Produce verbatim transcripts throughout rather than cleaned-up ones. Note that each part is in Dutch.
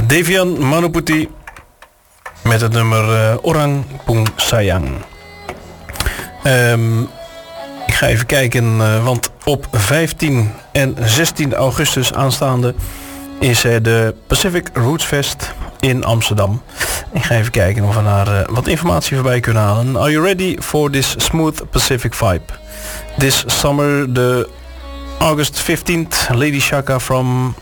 Devian Manuputi met het nummer uh, Orang Pung Sayang. Um, ik ga even kijken, uh, want op vijftien en zestien augustus aanstaande is er de Pacific Roots Fest in Amsterdam. Ik ga even kijken of we daar uh, wat informatie voorbij kunnen halen. Are you ready for this smooth Pacific vibe? This summer, the August fifteenth, Lady Shaka from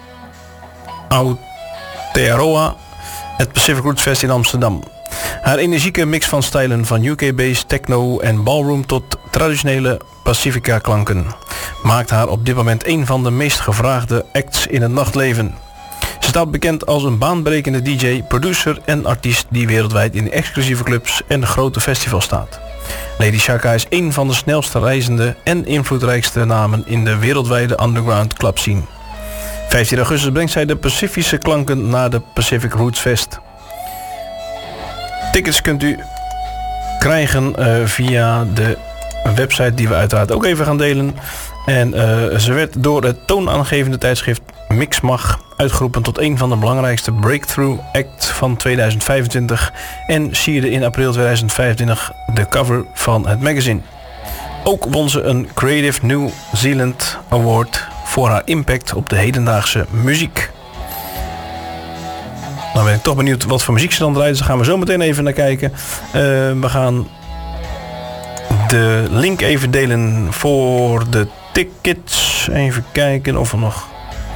Aotearoa, het Pacific Roots Fest in Amsterdam. Haar energieke mix van stijlen van U K-based techno en ballroom tot traditionele Pacifica klanken maakt haar op dit moment een van de meest gevraagde acts in het nachtleven. Ze staat bekend als een baanbrekende D J, producer en artiest die wereldwijd in exclusieve clubs en grote festivals staat. Lady Shaka is een van de snelste reizende en invloedrijkste namen in de wereldwijde underground club scene. vijftien augustus brengt zij de Pacifische klanken naar de Pacific Roots Fest. Tickets kunt u krijgen uh, via de website die we uiteraard ook even gaan delen. En uh, ze werd door het toonaangevende tijdschrift Mixmag uitgeroepen tot een van de belangrijkste breakthrough acts van tweeduizend vijfentwintig en sierde in april tweeduizend vijfentwintig de cover van het magazine. Ook won ze een Creative New Zealand Award voor haar impact op de hedendaagse muziek. Nou ben ik toch benieuwd wat voor muziek ze dan draait. Dus daar gaan we zo meteen even naar kijken. Uh, we gaan de link even delen voor de tickets. Even kijken of er nog...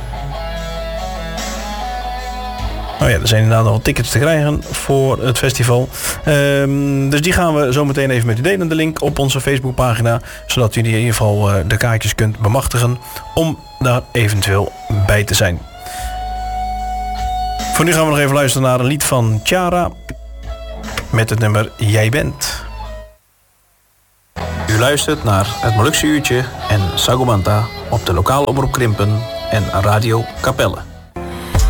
Oh ja, er zijn inderdaad nog wat tickets te krijgen voor het festival. Um, dus die gaan we zo meteen even met u delen. De link op onze Facebookpagina. Zodat u in ieder geval uh, de kaartjes kunt bemachtigen om daar eventueel bij te zijn. Voor nu gaan we nog even luisteren naar een lied van Ciara met het nummer Jij Bent. U luistert naar het Molukse Uurtje en Sagomanta op de lokale omroep Krimpen en Radio Capelle.